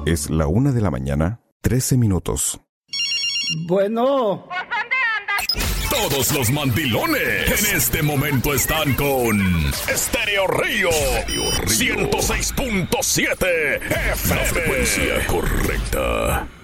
Es la 1:13 a.m. Bueno. Todos los mandilones en este momento están con Estéreo Río 106.7 FM. La frecuencia correcta.